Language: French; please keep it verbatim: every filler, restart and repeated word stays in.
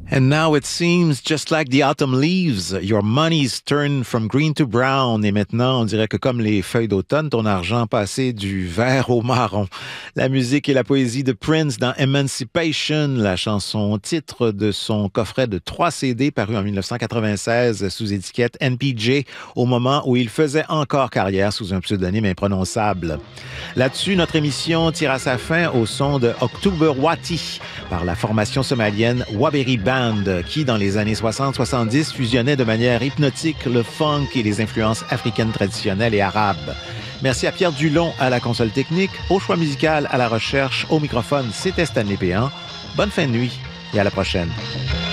And now it seems just like the autumn leaves, your money's turned from green to brown. Et maintenant, on dirait que comme les feuilles d'automne, ton argent passé du vert au marron. La musique et la poésie de Prince dans Emancipation, la chanson titre de son coffret de trois C D paru en dix-neuf cent quatre-vingt-seize sous étiquette N P J, au moment où il faisait encore carrière sous un pseudonyme imprononçable. Là-dessus, notre émission tire à sa fin au son de October Wati par la formation somalienne Waberi Band, qui, dans les années soixante soixante-dix, fusionnait de manière hypnotique le funk et les influences africaines traditionnelles et arabes. Merci à Pierre Dulon à la console technique, au choix musical, à la recherche, au microphone, c'était Stanley Péan. Bonne fin de nuit et à la prochaine.